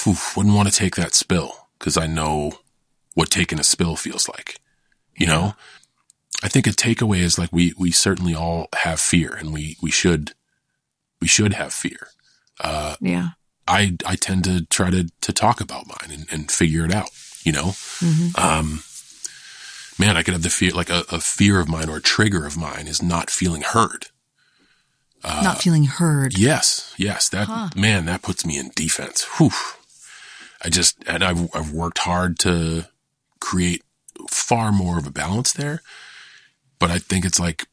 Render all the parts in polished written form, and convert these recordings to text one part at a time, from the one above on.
wouldn't want to take that spill because I know what taking a spill feels like. You know, I think a takeaway is like we certainly all have fear, and we should have fear. I tend to try to talk about mine and figure it out, you know? Man, I could have the fear, like a fear of mine or a trigger of mine is not feeling heard. Not feeling heard. Yes. Man, that puts me in defense. Whew. I've worked hard to create far more of a balance there, but I think it's like,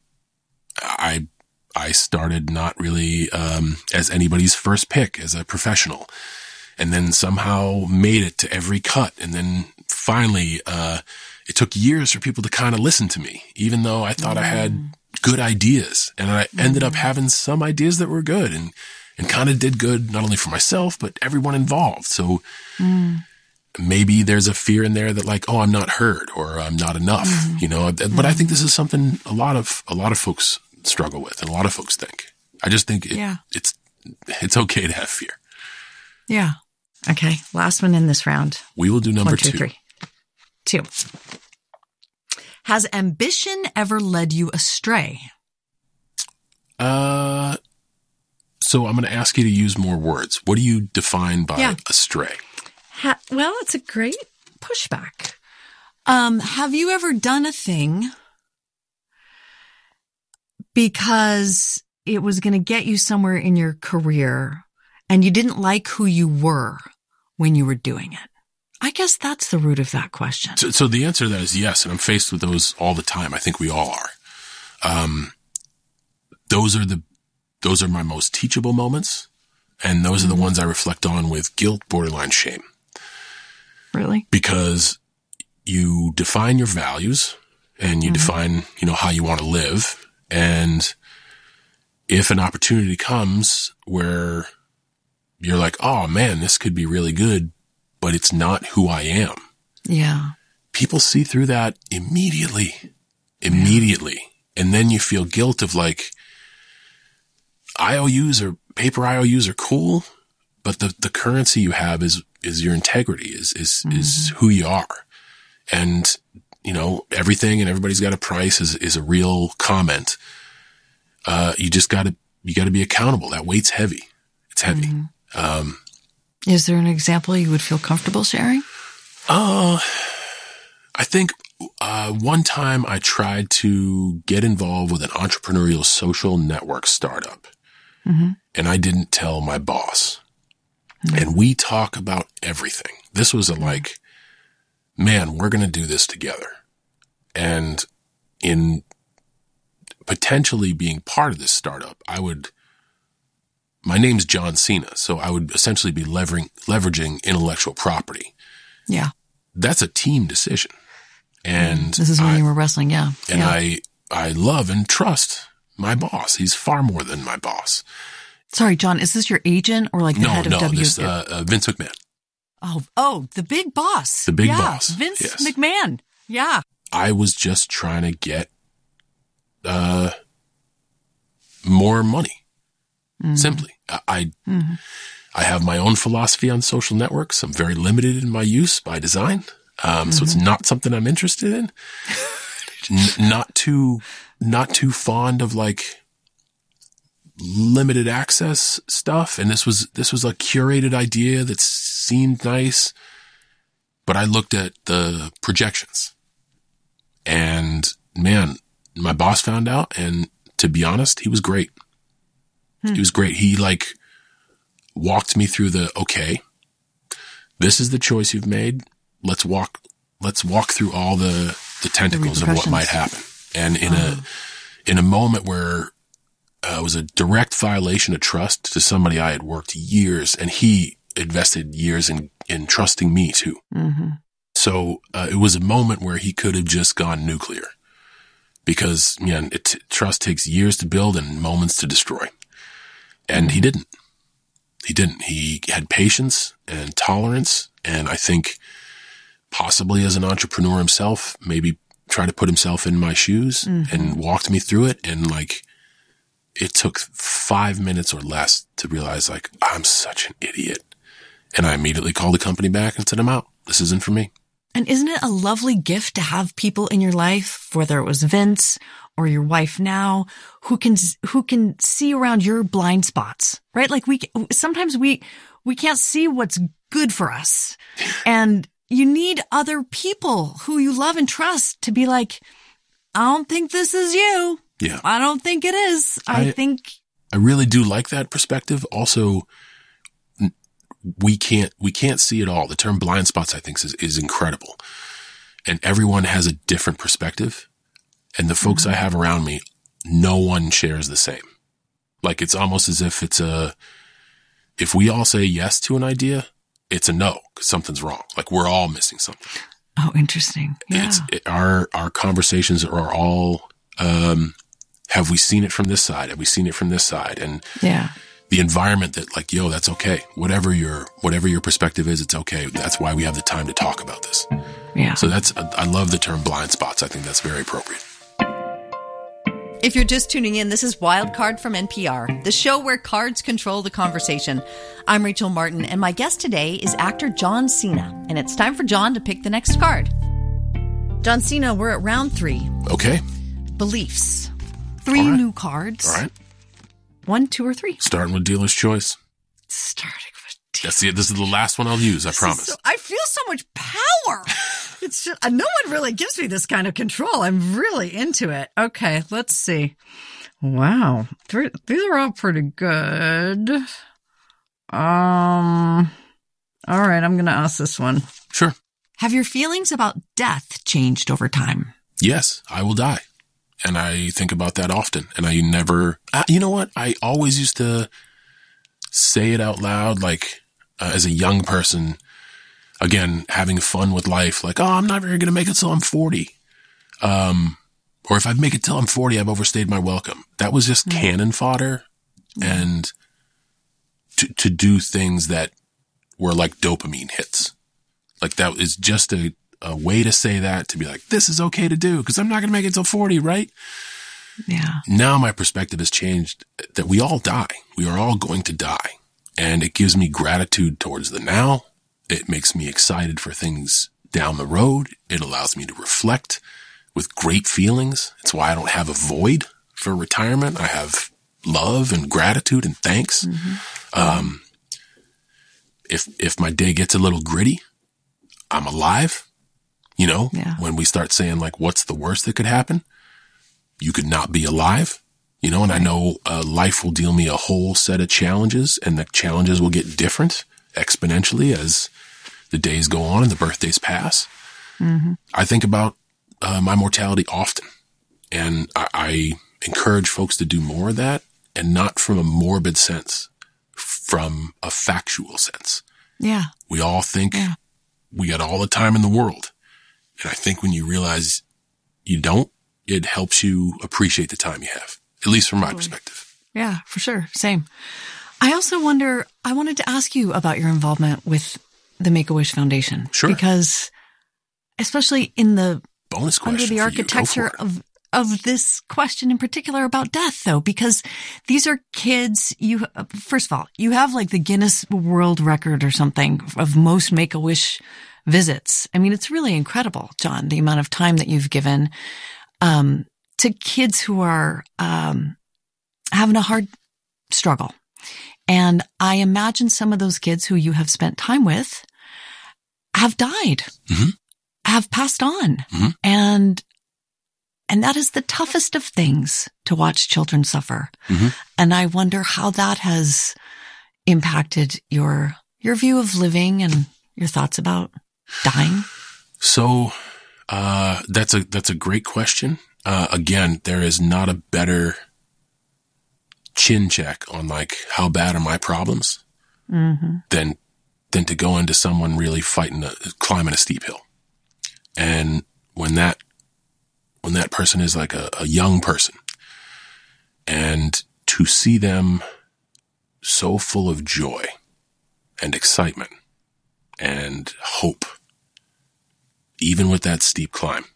I started not really, as anybody's first pick as a professional, and then somehow made it to every cut. And then finally, it took years for people to kind of listen to me, even though I thought I had good ideas, and I ended up having some ideas that were good and kind of did good, not only for myself, but everyone involved. So maybe there's a fear in there that like, oh, I'm not heard or I'm not enough, you know, but I think this is something a lot of folks struggle with, and a lot of folks think. I just think it's okay to have fear. Yeah. Okay. Last one in this round. We will do number 1, 2, 2. 3. 2. Has ambition ever led you astray? So I'm going to ask you to use more words. What do you define by astray? Well, it's a great pushback. Have you ever done a thing because it was going to get you somewhere in your career and you didn't like who you were when you were doing it? I guess that's the root of that question. So the answer to that is yes, and I'm faced with those all the time. I think we all are. Those are my most teachable moments, and those are the ones I reflect on with guilt, borderline shame. Really? Because you define your values and you define, you know, how you want to live. And if an opportunity comes where you're like, oh man, this could be really good, but it's not who I am. Yeah. People see through that immediately. And then you feel guilt of like, IOUs or paper IOUs are cool, but the currency you have is your integrity, is who you are. And, you know, everything and everybody's got a price is a real comment. You just gotta be accountable. That weight's heavy. It's heavy. Is there an example you would feel comfortable sharing? I think, one time I tried to get involved with an entrepreneurial social network startup, and I didn't tell my boss. And we talk about everything. This was a man, we're going to do this together. And in potentially being part of this startup, my name's John Cena, so I would essentially be leveraging intellectual property. Yeah. That's a team decision. And this is when you were wrestling. Yeah. And I love and trust my boss. He's far more than my boss. Sorry, John, is this your agent or like the head of W? No, Vince McMahon. Oh, the big boss. The big boss. Vince yes. McMahon. Yeah. I was just trying to get, more money. Simply. I have my own philosophy on social networks. I'm very limited in my use by design. So it's not something I'm interested in. Not too fond of like limited access stuff. And this was a curated idea that seemed nice, but I looked at the projections and man, my boss found out. And to be honest, he was great. He was great. He walked me through okay, this is the choice you've made. Let's walk through all the tentacles of what might happen. And in a moment where it was a direct violation of trust to somebody I had worked years, and he invested years in trusting me too. So it was a moment where he could have just gone nuclear because trust takes years to build and moments to destroy. And he didn't. He had patience and tolerance. And I think possibly as an entrepreneur himself, maybe try to put himself in my shoes and walked me through it. And it took 5 minutes or less to realize I'm such an idiot. And I immediately called the company back and said, I'm out. This isn't for me. And isn't it a lovely gift to have people in your life, whether it was Vince or your wife now, who can see around your blind spots, right? Like sometimes we can't see what's good for us. And you need other people who you love and trust to be like, I don't think this is you. Yeah. I don't think it is. I I really do like that perspective. Also, we can't see it all. The term blind spots, I think, is incredible. And everyone has a different perspective. And the folks I have around me, no one shares the same. Like, it's almost as if if we all say yes to an idea, it's a no, because something's wrong. Like, we're all missing something. Oh, interesting. Yeah. Our conversations are all, have we seen it from this side? Have we seen it from this side? And yeah. The environment that, like, yo, that's okay. Whatever your perspective is, it's okay. That's why we have the time to talk about this. Yeah. So I love the term blind spots. I think that's very appropriate. If you're just tuning in, this is Wildcard from NPR, the show where cards control the conversation. I'm Rachel Martin, and my guest today is actor John Cena. And it's time for John to pick the next card. John Cena, we're at round 3. Okay. Beliefs. 3 new cards. All right. 1, 2, or 3. Starting with dealer's choice. Starting with That's it. This is the last one I'll use. I promise. I feel so much power. It's just, no one really gives me this kind of control. I'm really into it. Okay, let's see. Wow. These are all pretty good. All right, I'm going to ask this one. Sure. Have your feelings about death changed over time? Yes, I will die. And I think about that often. And I never, you know what? I always used to say it out loud, like, as a young person, again, having fun with life, like, oh, I'm never going to make it till I'm 40. Or if I make it till I'm 40, I've overstayed my welcome. That was just cannon fodder. And to do things that were like dopamine hits. Like, that is just a way to say that, to be like, this is okay to do because I'm not going to make it till 40, right? Yeah. Now my perspective has changed that we all die. We are all going to die. And it gives me gratitude towards the now. It makes me excited for things down the road. It allows me to reflect with great feelings. It's why I don't have a void for retirement. I have love and gratitude and thanks. Mm-hmm. If my day gets a little gritty, I'm alive. You know, when we start saying, like, what's the worst that could happen? You could not be alive, you know, and I know life will deal me a whole set of challenges, and the challenges will get different exponentially as the days go on and the birthdays pass. Mm-hmm. I think about my mortality often, and I encourage folks to do more of that, and not from a morbid sense, from a factual sense. Yeah. We all think we got all the time in the world. And I think when you realize you don't, it helps you appreciate the time you have, at least from my perspective. Yeah, for sure. Same. I also wonder, I wanted to ask you about your involvement with the Make-A-Wish Foundation. Sure. Because especially in the bonus question under the architecture of this question in particular about death, though, because these are kids. First of all, you have like the Guinness World Record or something of most Make-A-Wish visits. I mean, it's really incredible, John, the amount of time that you've given to kids who are having a hard struggle. And I imagine some of those kids who you have spent time with have died, have passed on. And that is the toughest of things, to watch children suffer. And I wonder how that has impacted your view of living and your thoughts about dying. So, that's a great question. Again, there is not a better chin check on, like, how bad are my problems than to go into someone really climbing a steep hill. And when that person is like a young person, and to see them so full of joy and excitement and hope, even with that steep climb,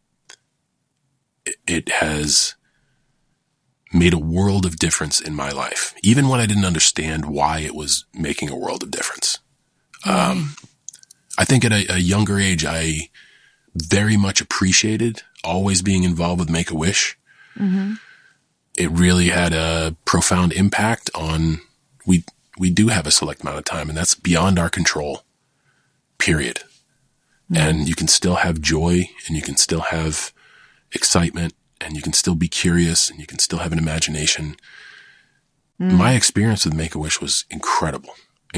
it has made a world of difference in my life, even when I didn't understand why it was making a world of difference. I think at a younger age, I very much appreciated always being involved with Make-A-Wish. Mm-hmm. It really had a profound impact on, we do have a select amount of time, and that's beyond our control, period. Mm-hmm. And you can still have joy, and you can still have excitement, and you can still be curious, and you can still have an imagination. Mm-hmm. My experience with Make-A-Wish was incredible.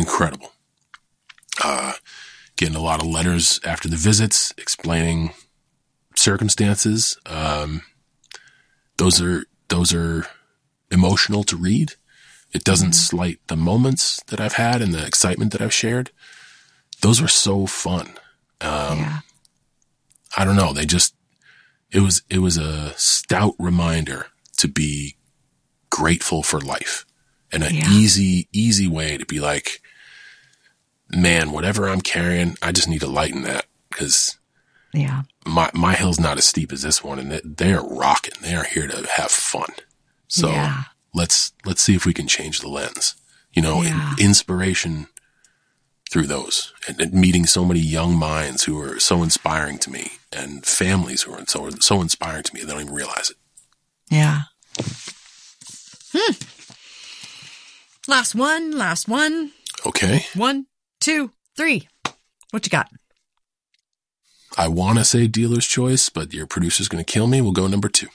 Getting a lot of letters after the visits explaining circumstances. Those are emotional to read. It doesn't slight the moments that I've had and the excitement that I've shared. Those were so fun. I don't know. It was a stout reminder to be grateful for life, and an easy way to be like, man, whatever I'm carrying, I just need to lighten that, because my hill's not as steep as this one, and they're rocking. They are here to have fun. So let's see if we can change the lens, inspiration through those, and meeting so many young minds who are so inspiring to me, and families who are so inspiring to me. They don't even realize it. Yeah. Last one. Okay. 1, 2, 3. What you got? I want to say dealer's choice, but your producer's going to kill me. We'll go number 2.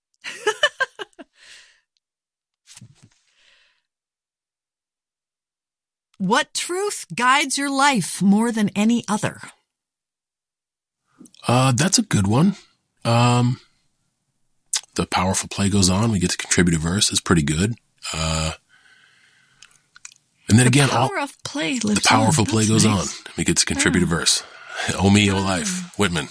What truth guides your life more than any other? That's a good one. The powerful play goes on. We get to contribute a verse is pretty good. And then again, the powerful play goes on. We get to contribute a verse. Oh me, oh life, Whitman.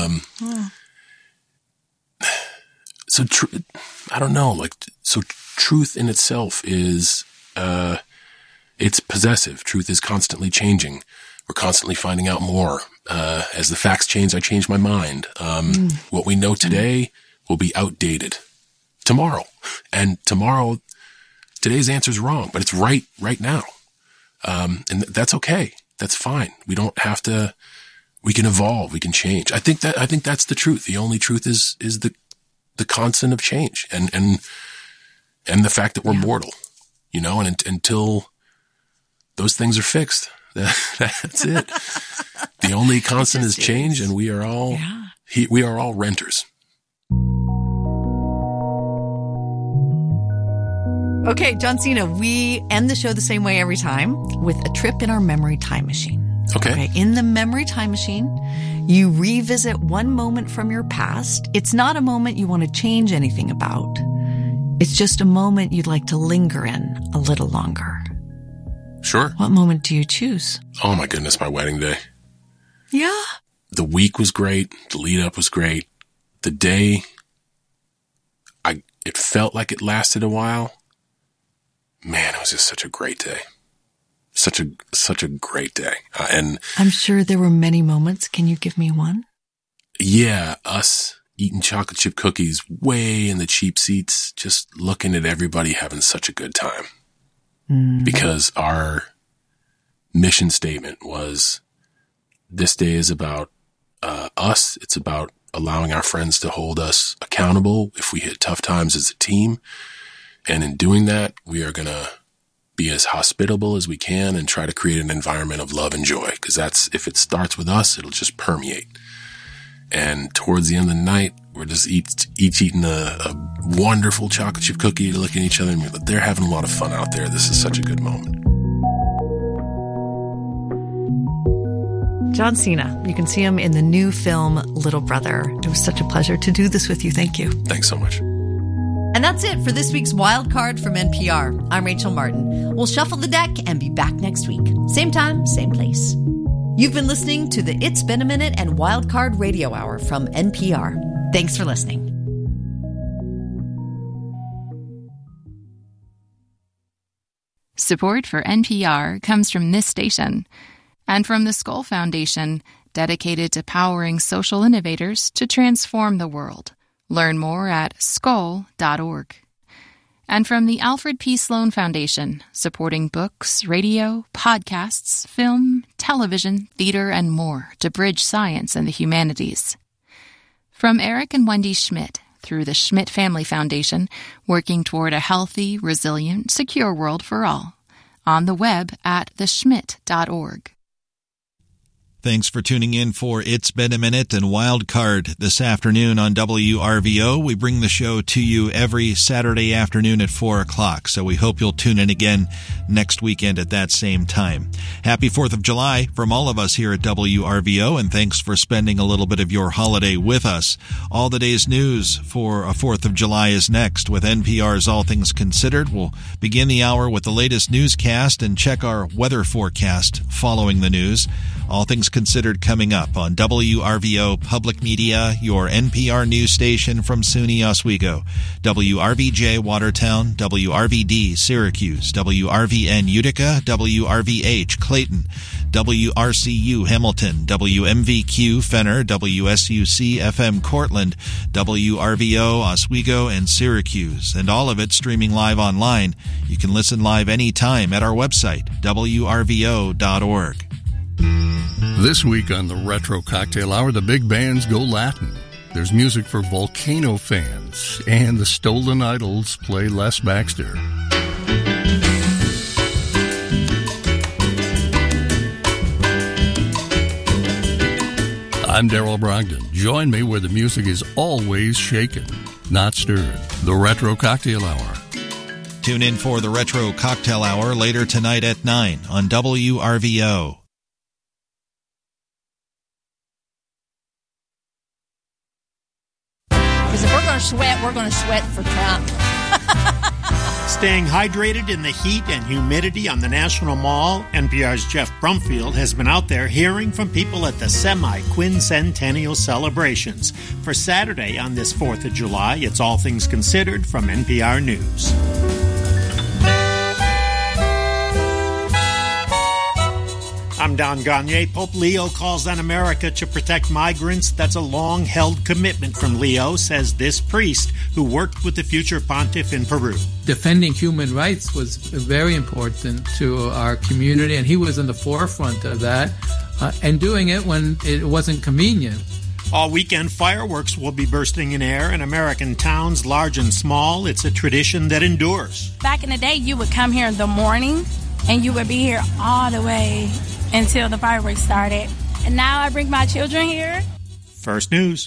So I don't know. So truth in itself is, it's possessive. Truth is constantly changing. We're constantly finding out more. As the facts change, I change my mind. What we know today will be outdated tomorrow. And today's answer is wrong, but it's right now. And that's okay. That's fine. We don't have to, we can evolve. We can change. I think that's the truth. The only truth is the constant of change and the fact that we're mortal, and until those things are fixed, that's it. The only constant is change, and we are all renters. Okay, John Cena, we end the show the same way every time, with a trip in our memory time machine. Okay. In the memory time machine, you revisit one moment from your past. It's not a moment you want to change anything about. It's just a moment you'd like to linger in a little longer. Sure. What moment do you choose? Oh my goodness, my wedding day. Yeah. The week was great. The lead up was great. The day, it felt like it lasted a while. Man, it was just such a great day. Such a great day. And I'm sure there were many moments. Can you give me one? Yeah, us eating chocolate chip cookies way in the cheap seats, just looking at everybody having such a good time. Because our mission statement was, this day is about us. It's about allowing our friends to hold us accountable if we hit tough times as a team. And in doing that, we are going to be as hospitable as we can and try to create an environment of love and joy. Because if it starts with us, it'll just permeate. And towards the end of the night, we're just each eating a wonderful chocolate chip cookie, looking at each other, and they're having a lot of fun out there. This is such a good moment. John Cena, you can see him in the new film, Little Brother. It was such a pleasure to do this with you. Thank you. Thanks so much. And that's it for this week's Wild Card from NPR. I'm Rachel Martin. We'll shuffle the deck and be back next week. Same time, same place. You've been listening to the It's Been a Minute and Wild Card Radio Hour from NPR. Thanks for listening. Support for NPR comes from this station and from the Skoll Foundation, dedicated to powering social innovators to transform the world. Learn more at skoll.org. And from the Alfred P. Sloan Foundation, supporting books, radio, podcasts, film, television, theater, and more to bridge science and the humanities. From Eric and Wendy Schmidt, through the Schmidt Family Foundation, working toward a healthy, resilient, secure world for all. On the web at theschmidt.org. Thanks for tuning in for It's Been a Minute and Wild Card this afternoon on WRVO. We bring the show to you every Saturday afternoon at 4 o'clock, so we hope you'll tune in again next weekend at that same time. Happy 4th of July from all of us here at WRVO, and thanks for spending a little bit of your holiday with us. All the day's news for a 4th of July is next with NPR's All Things Considered. We'll begin the hour with the latest newscast and check our weather forecast following the news. All Things Considered coming up on WRVO Public Media, your NPR news station from SUNY Oswego, WRVJ Watertown, WRVD Syracuse, WRVN Utica, WRVH Clayton, WRCU Hamilton, WMVQ Fenner, WSUC FM Cortland, WRVO Oswego and Syracuse, and all of it streaming live online. You can listen live anytime at our website, WRVO.org. This week on the Retro Cocktail Hour, the big bands go Latin. There's music for Volcano fans, and the Stolen Idols play Les Baxter. I'm Daryl Brogdon. Join me where the music is always shaken, not stirred. The Retro Cocktail Hour. Tune in for the Retro Cocktail Hour later tonight at 9 on WRVO. Because if we're going to sweat for Trump. Staying hydrated in the heat and humidity on the National Mall, NPR's Jeff Brumfield has been out there hearing from people at the semi-quincentennial celebrations. For Saturday on this 4th of July, it's All Things Considered from NPR News. I'm Don Gagne. Pope Leo calls on America to protect migrants. That's a long-held commitment from Leo, says this priest who worked with the future pontiff in Peru. Defending human rights was very important to our community, and he was in the forefront of that, and doing it when it wasn't convenient. All weekend, fireworks will be bursting in air in American towns, large and small. It's a tradition that endures. Back in the day, you would come here in the morning, and you would be here all the way until the fireworks started. And now I bring my children here. First News.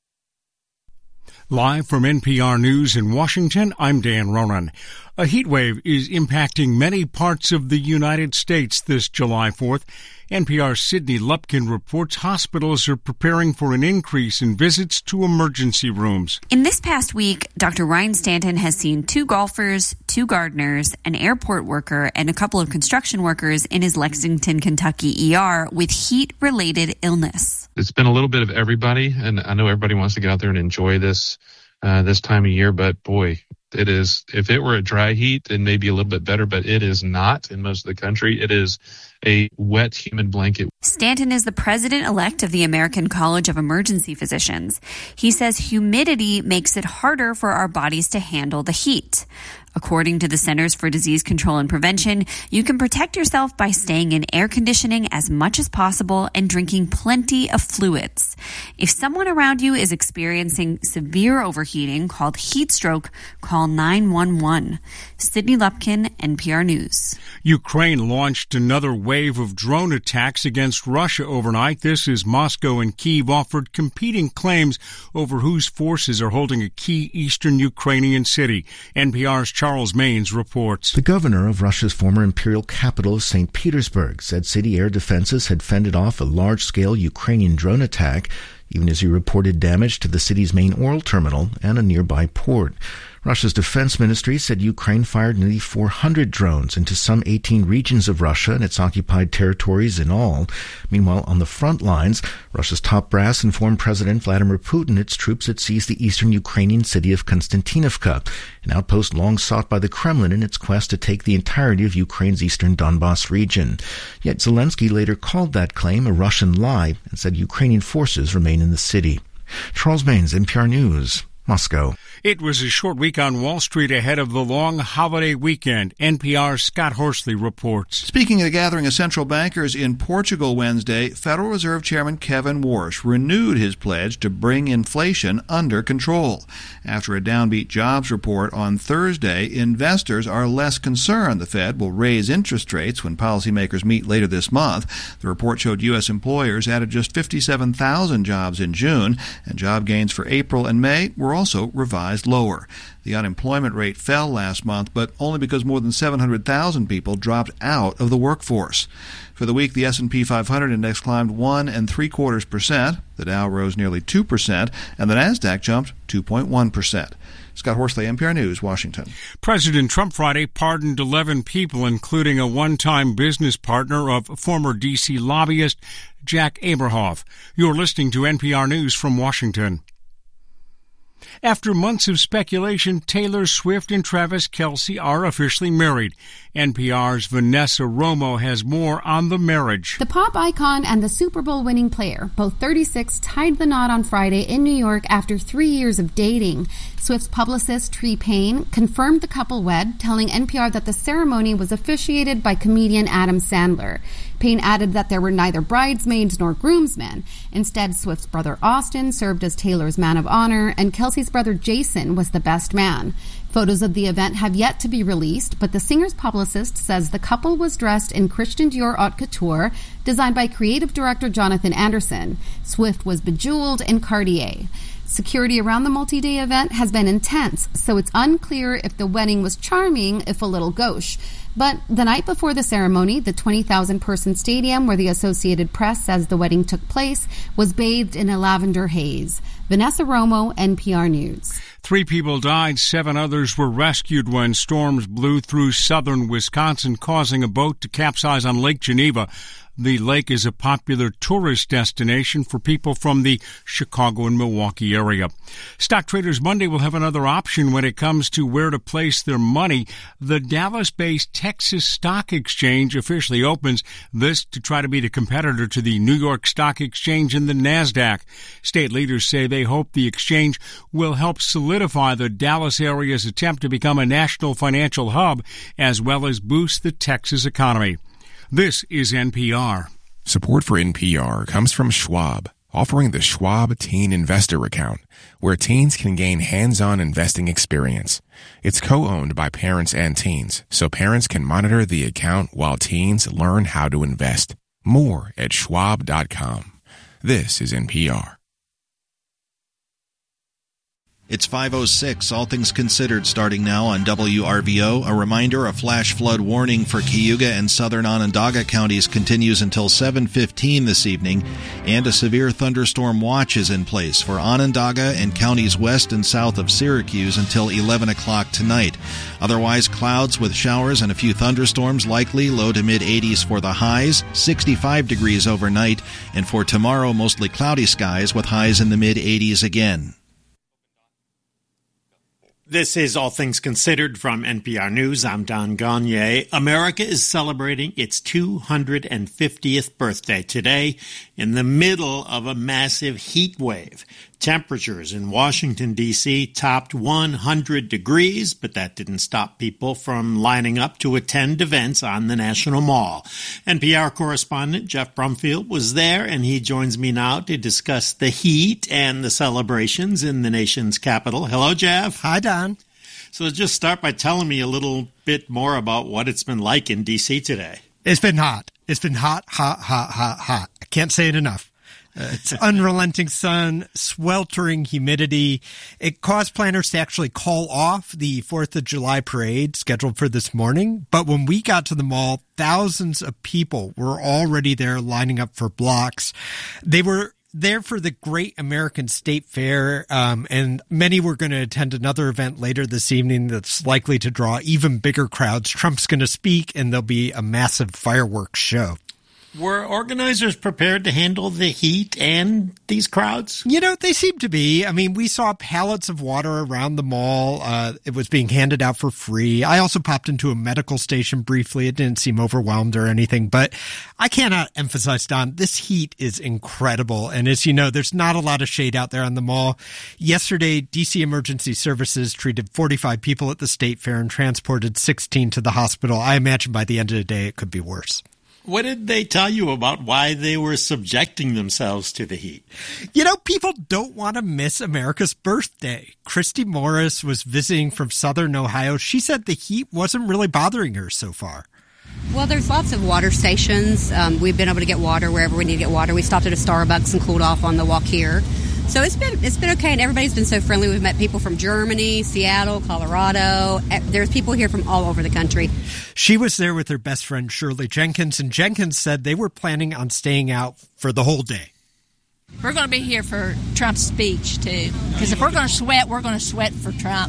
Live from NPR News in Washington, I'm Dan Ronan. A heat wave is impacting many parts of the United States this July 4th. NPR's Sydney Lupkin reports hospitals are preparing for an increase in visits to emergency rooms. In this past week, Dr. Ryan Stanton has seen 2 golfers, 2 gardeners, an airport worker, and a couple of construction workers in his Lexington, Kentucky ER with heat-related illness. It's been a little bit of everybody, and I know everybody wants to get out there and enjoy this time of year, but boy, it is. If it were a dry heat, then maybe a little bit better, but it is not in most of the country. It is a wet human blanket. Stanton is the president-elect of the American College of Emergency Physicians. He says humidity makes it harder for our bodies to handle the heat. According to the Centers for Disease Control and Prevention, you can protect yourself by staying in air conditioning as much as possible and drinking plenty of fluids. If someone around you is experiencing severe overheating called heat stroke, call 911. Sydney Lupkin, NPR News. Ukraine launched another wave of drone attacks against Russia overnight. This as Moscow and Kyiv offered competing claims over whose forces are holding a key eastern Ukrainian city. NPR's Charles Maines reports. The governor of Russia's former imperial capital, St. Petersburg, said city air defenses had fended off a large-scale Ukrainian drone attack, even as he reported damage to the city's main oil terminal and a nearby port. Russia's defense ministry said Ukraine fired nearly 400 drones into some 18 regions of Russia and its occupied territories in all. Meanwhile, on the front lines, Russia's top brass informed President Vladimir Putin its troops had seized the eastern Ukrainian city of Konstantinovka, an outpost long sought by the Kremlin in its quest to take the entirety of Ukraine's eastern Donbas region. Yet Zelensky later called that claim a Russian lie and said Ukrainian forces remain in the city. Charles Maines, NPR News, Moscow. It was a short week on Wall Street ahead of the long holiday weekend. NPR's Scott Horsley reports. Speaking at a gathering of central bankers in Portugal Wednesday, Federal Reserve Chairman Kevin Warsh renewed his pledge to bring inflation under control. After a downbeat jobs report on Thursday, investors are less concerned the Fed will raise interest rates when policymakers meet later this month. The report showed U.S. employers added just 57,000 jobs in June, and job gains for April and May were also revised lower. The unemployment rate fell last month, but only because more than 700,000 people dropped out of the workforce. For the week, the S&P 500 index climbed 1 3/4%, the Dow rose nearly 2%, and the Nasdaq jumped 2.1%. Scott Horsley, NPR News, Washington. President Trump Friday pardoned 11 people, including a one-time business partner of former D.C. lobbyist Jack Abrahoff. You're listening to NPR News from Washington. After months of speculation, Taylor Swift and Travis Kelce are officially married. NPR's Vanessa Romo has more on the marriage. The pop icon and the Super Bowl winning player, both 36, tied the knot on Friday in New York after 3 years of dating. Swift's publicist, Tree Payne, confirmed the couple wed, telling NPR that the ceremony was officiated by comedian Adam Sandler. Payne added that there were neither bridesmaids nor groomsmen. Instead, Swift's brother Austin served as Taylor's man of honor, and Kelce's brother Jason was the best man. Photos of the event have yet to be released, but the singer's publicist says the couple was dressed in Christian Dior haute couture, designed by creative director Jonathan Anderson. Swift was bejeweled in Cartier. Security around the multi-day event has been intense, so it's unclear if the wedding was charming, if a little gauche. But the night before the ceremony, the 20,000-person stadium where the Associated Press says the wedding took place was bathed in a lavender haze. Vanessa Romo, NPR News. 3 people died, 7 others were rescued when storms blew through southern Wisconsin, causing a boat to capsize on Lake Geneva. The lake is a popular tourist destination for people from the Chicago and Milwaukee area. Stock Traders Monday will have another option when it comes to where to place their money. The Dallas-based Texas Stock Exchange officially opens, this to try to be the competitor to the New York Stock Exchange and the NASDAQ. State leaders say they hope the exchange will help solidify the Dallas area's attempt to become a national financial hub, as well as boost the Texas economy. This is NPR. Support for NPR comes from Schwab, offering the Schwab Teen Investor Account, where teens can gain hands-on investing experience. It's co-owned by parents and teens, so parents can monitor the account while teens learn how to invest. More at schwab.com. This is NPR. It's 5:06, All Things Considered, starting now on WRVO. A reminder, a flash flood warning for Cayuga and southern Onondaga counties continues until 7:15 this evening, and a severe thunderstorm watch is in place for Onondaga and counties west and south of Syracuse until 11 o'clock tonight. Otherwise, clouds with showers and a few thunderstorms likely, low to mid-80s for the highs, 65 degrees overnight, and for tomorrow, mostly cloudy skies with highs in the mid-80s again. This is All Things Considered from NPR News. I'm Don Gagné. America is celebrating its 250th birthday today in the middle of a massive heat wave. Temperatures in Washington, D.C. topped 100 degrees, but that didn't stop people from lining up to attend events on the National Mall. NPR correspondent Jeff Brumfield was there, and he joins me now to discuss the heat and the celebrations in the nation's capital. Hello, Jeff. Hi, Don. So just start by telling me a little bit more about what it's been like in D.C. today. It's been hot. It's been hot, hot, hot, hot, hot. I can't say it enough. It's unrelenting sun, sweltering humidity. It caused planners to actually call off the 4th of July parade scheduled for this morning. But when we got to the mall, thousands of people were already there lining up for blocks. They were there for the Great American State Fair, and many were going to attend another event later this evening that's likely to draw even bigger crowds. Trump's going to speak, and there'll be a massive fireworks show. Were organizers prepared to handle the heat and these crowds? They seem to be. I mean, we saw pallets of water around the mall. It was being handed out for free. I also popped into a medical station briefly. It didn't seem overwhelmed or anything, but I cannot emphasize, Don, this heat is incredible. And as you know, there's not a lot of shade out there on the mall. Yesterday, DC Emergency Services treated 45 people at the State Fair and transported 16 to the hospital. I imagine by the end of the day, it could be worse. What did they tell you about why they were subjecting themselves to the heat? People don't want to miss America's birthday. Christy Morris was visiting from southern Ohio. She said the heat wasn't really bothering her so far. Well, there's lots of water stations. We've been able to get water wherever we need to get water. We stopped at a Starbucks and cooled off on the walk here. So it's been okay, and everybody's been so friendly. We've met people from Germany, Seattle, Colorado. There's people here from all over the country. She was there with her best friend, Shirley Jenkins, and Jenkins said they were planning on staying out for the whole day. We're going to be here for Trump's speech, too, because if we're going to sweat for Trump.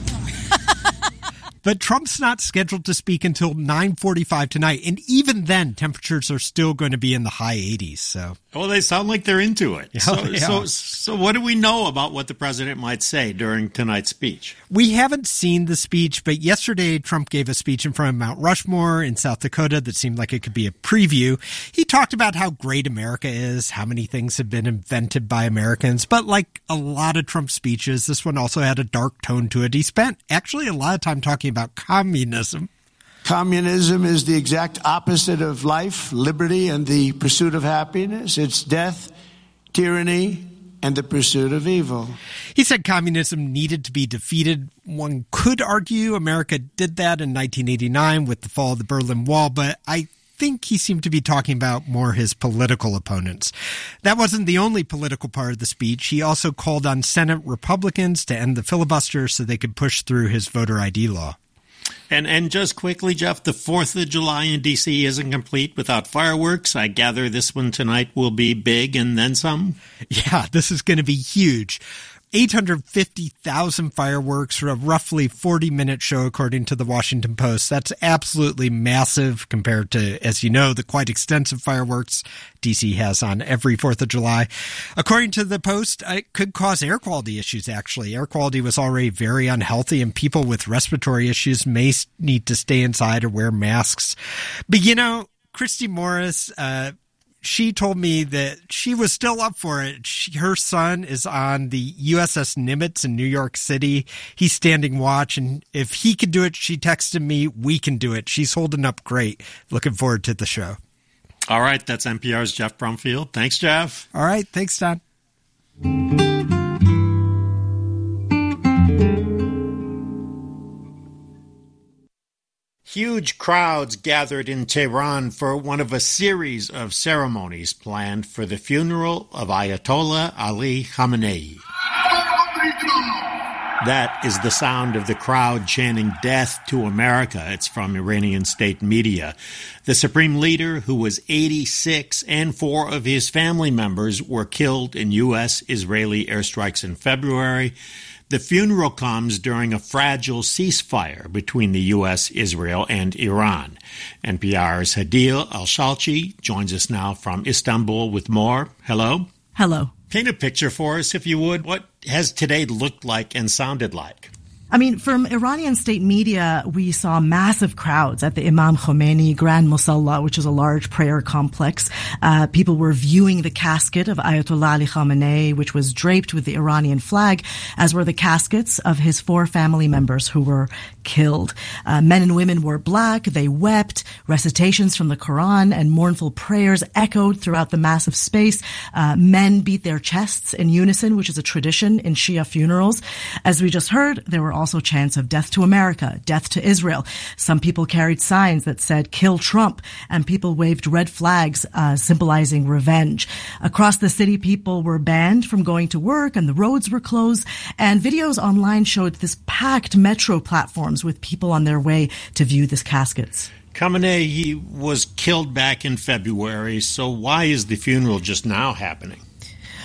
But Trump's not scheduled to speak until 9:45 tonight, and even then, temperatures are still going to be in the high 80s. So, well, they sound like they're into it. Yeah, so what do we know about what the president might say during tonight's speech? We haven't seen the speech, but yesterday Trump gave a speech in front of Mount Rushmore in South Dakota that seemed like it could be a preview. He talked about how great America is, how many things have been invented by Americans, but like a lot of Trump speeches, this one also had a dark tone to it. He spent actually a lot of time talking about communism. Communism is the exact opposite of life, liberty, and the pursuit of happiness. It's death, tyranny, and the pursuit of evil. He said communism needed to be defeated. One could argue America did that in 1989 with the fall of the Berlin Wall, but I think he seemed to be talking about more his political opponents. That wasn't the only political part of the speech. He also called on Senate Republicans to end the filibuster so they could push through his voter ID law. And just quickly, Jeff, the 4th of July in D.C. isn't complete without fireworks. I gather this one tonight will be big and then some? Yeah, this is going to be huge. 850,000 fireworks for a roughly 40-minute show, according to the Washington Post. That's absolutely massive compared to, as you know, the quite extensive fireworks D.C. has on every 4th of July. According to the Post, it could cause air quality issues, actually. Air quality was already very unhealthy, and people with respiratory issues may need to stay inside or wear masks. But, Christy Morris, she told me that she was still up for it. Her son is on the USS Nimitz in New York City. He's standing watch, and if he can do it, she texted me, we can do it. She's holding up great. Looking forward to the show. All right, that's NPR's Jeff Brumfield. Thanks, Jeff. All right, thanks, Don. Huge crowds gathered in Tehran for one of a series of ceremonies planned for the funeral of Ayatollah Ali Khamenei. That is the sound of the crowd chanting "Death to America." It's from Iranian state media. The supreme leader, who was 86, and 4 of his family members were killed in U.S.-Israeli airstrikes in February. The funeral comes during a fragile ceasefire between the U.S., Israel, and Iran. NPR's Hadil Al-Shalchi joins us now from Istanbul with more. Hello. Hello. Paint a picture for us, if you would. What has today looked like and sounded like? I mean, from Iranian state media, we saw massive crowds at the Imam Khomeini Grand Musalla, which is a large prayer complex. People were viewing the casket of Ayatollah Ali Khamenei, which was draped with the Iranian flag, as were the caskets of his 4 family members who were killed. Men and women wore black. They wept. Recitations from the Quran and mournful prayers echoed throughout the massive space. Men beat their chests in unison, which is a tradition in Shia funerals. As we just heard, there were also chants of death to America, death to Israel. Some people carried signs that said kill Trump, and people waved red flags symbolizing revenge. Across the city, people were banned from going to work and the roads were closed, and videos online showed this packed metro platforms with people on their way to view these caskets. Khamenei, he was killed back in February, so why is the funeral just now happening?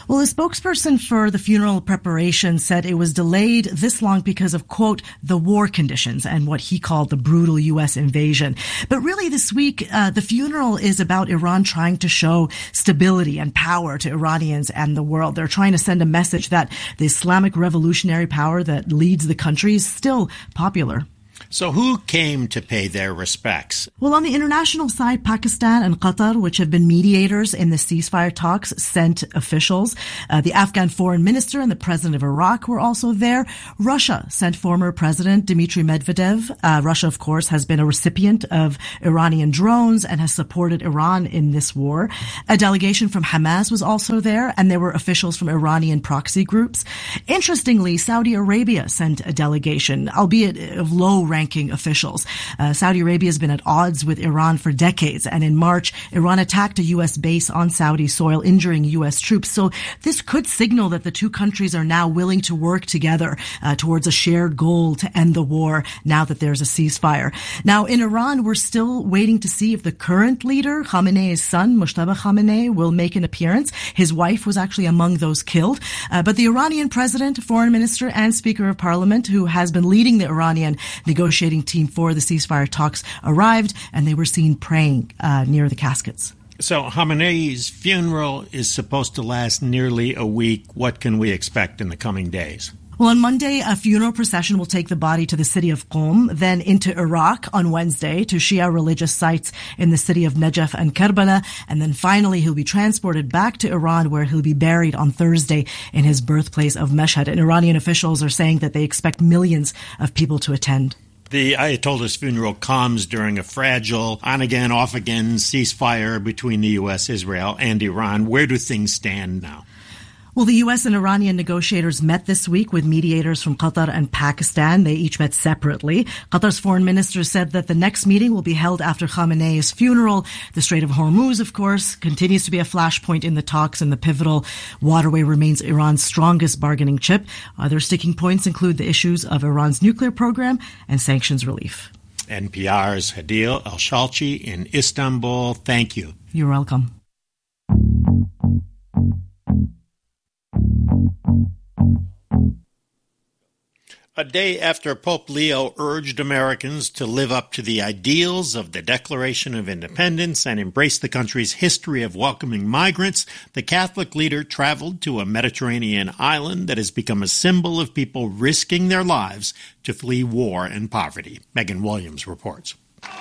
Well, a spokesperson for the funeral preparation said it was delayed this long because of, quote, the war conditions and what he called the brutal U.S. invasion. But really this week, the funeral is about Iran trying to show stability and power to Iranians and the world. They're trying to send a message that the Islamic revolutionary power that leads the country is still popular. So who came to pay their respects? Well, on the international side, Pakistan and Qatar, which have been mediators in the ceasefire talks, sent officials. The Afghan foreign minister and the president of Iraq were also there. Russia sent former President Dmitry Medvedev. Russia, of course, has been a recipient of Iranian drones and has supported Iran in this war. A delegation from Hamas was also there, and there were officials from Iranian proxy groups. Interestingly, Saudi Arabia sent a delegation, albeit of low-ranking officials. Saudi Arabia has been at odds with Iran for decades, and in March, Iran attacked a U.S. base on Saudi soil, injuring U.S. troops. So this could signal that the two countries are now willing to work together towards a shared goal to end the war now that there's a ceasefire. Now, in Iran, we're still waiting to see if the current leader, Khamenei's son, Mojtaba Khamenei, will make an appearance. His wife was actually among those killed. But the Iranian president, foreign minister, and speaker of parliament, who has been leading the Iranian negotiating team for the ceasefire talks, arrived, and they were seen praying near the caskets. So Khamenei's funeral is supposed to last nearly a week. What can we expect in the coming days? Well, on Monday, a funeral procession will take the body to the city of Qom, then into Iraq on Wednesday to Shia religious sites in the city of Najaf and Karbala, and then finally he'll be transported back to Iran, where he'll be buried on Thursday in his birthplace of Mashhad. And Iranian officials are saying that they expect millions of people to attend. The Ayatollah's funeral comes during a fragile, on-again, off-again ceasefire between the U.S., Israel, and Iran. Where do things stand now? Well, the U.S. and Iranian negotiators met this week with mediators from Qatar and Pakistan. They each met separately. Qatar's foreign minister said that the next meeting will be held after Khamenei's funeral. The Strait of Hormuz, of course, continues to be a flashpoint in the talks, and the pivotal waterway remains Iran's strongest bargaining chip. Other sticking points include the issues of Iran's nuclear program and sanctions relief. NPR's Hadil El-Shalchi in Istanbul. Thank you. You're welcome. A day after Pope Leo urged Americans to live up to the ideals of the Declaration of Independence and embrace the country's history of welcoming migrants, the Catholic leader traveled to a Mediterranean island that has become a symbol of people risking their lives to flee war and poverty. Megan Williams reports.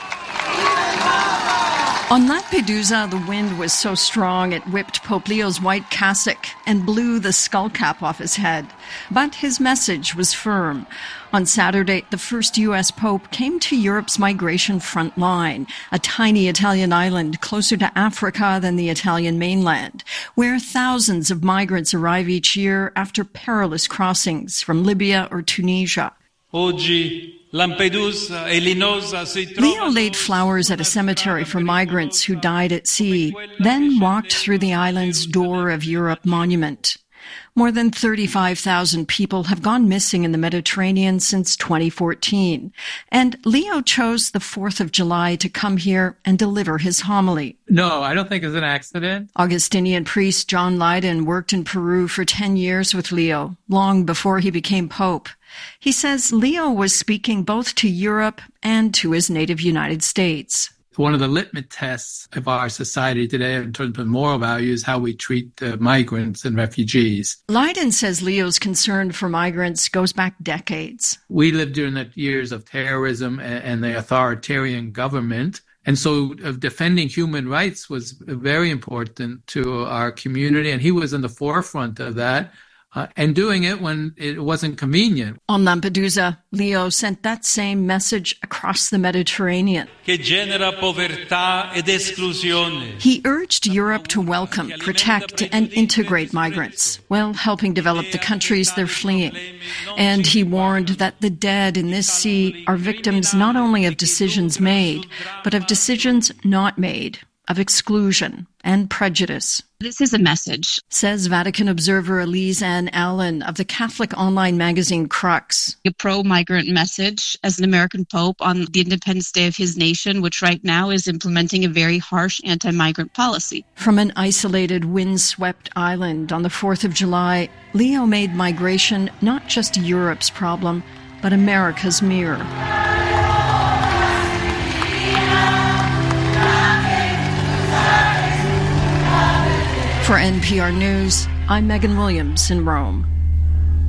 On Lampedusa, the wind was so strong it whipped Pope Leo's white cassock and blew the skull cap off his head. But his message was firm. On Saturday, the first U.S. Pope came to Europe's migration front line, a tiny Italian island closer to Africa than the Italian mainland, where thousands of migrants arrive each year after perilous crossings from Libya or Tunisia. Leo laid flowers at a cemetery for migrants who died at sea, then walked through the island's Door of Europe monument. More than 35,000 people have gone missing in the Mediterranean since 2014. And Leo chose the 4th of July to come here and deliver his homily. No, I don't think it's an accident. Augustinian priest John Lydon worked in Peru for 10 years with Leo, long before he became Pope. He says Leo was speaking both to Europe and to his native United States. One of the litmus tests of our society today in terms of moral values is how we treat migrants and refugees. Lydon says Leo's concern for migrants goes back decades. We lived during the years of terrorism and the authoritarian government. And so defending human rights was very important to our community. And he was in the forefront of that. And doing it when it wasn't convenient. On Lampedusa, Leo sent that same message across the Mediterranean. He urged Europe to welcome, protect, and integrate migrants, while helping develop the countries they're fleeing. And he warned that the dead in this sea are victims not only of decisions made, but of decisions not made. of exclusion and prejudice. This is a message, says Vatican observer Elise Ann Allen of the Catholic online magazine Crux. A pro-migrant message as an American Pope on the Independence Day of his nation, which right now is implementing a very harsh anti-migrant policy. From an isolated, windswept island on the 4th of July, Leo made migration not just Europe's problem, but America's mirror. For NPR News, I'm Megan Williams in Rome.